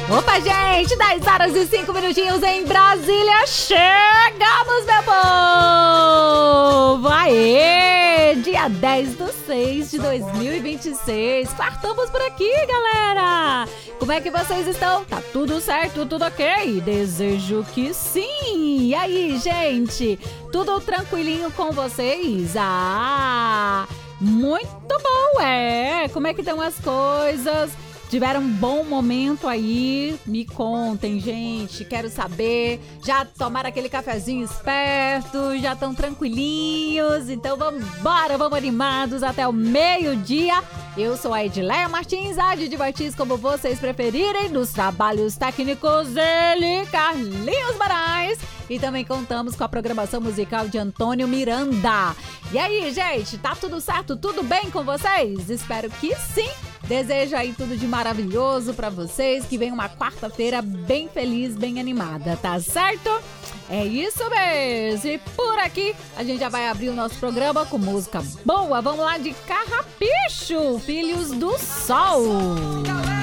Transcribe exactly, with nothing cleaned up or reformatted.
Opa, gente, dez horas e cinco minutinhos em Brasília. Chegamos, meu povo! Aê! Dia dez de seis de dois mil e vinte e seis. Quartamos por aqui, galera! Como é que vocês estão? Tá tudo certo? Tudo ok? Desejo que sim! E aí, gente? Tudo tranquilinho com vocês? Ah! Muito bom, é! Como é que estão as coisas? Tiveram um bom momento aí? Me contem, gente. Quero saber. Já tomaram aquele cafezinho esperto? Já estão tranquilinhos? Então vamos embora, vamos animados até o meio-dia. Eu sou a Edileia Martins, a Didi Martins, como vocês preferirem. Nos trabalhos técnicos, ele, Carlinhos Moraes. E também contamos com a programação musical de Antônio Miranda. E aí, gente, tá tudo certo? Tudo bem com vocês? Espero que sim. Desejo aí tudo de maravilhoso pra vocês, que venha uma quarta-feira bem feliz, bem animada, tá certo? É isso mesmo! E por aqui, a gente já vai abrir o nosso programa com música boa. Vamos lá de Carrapicho, Filhos do Sol.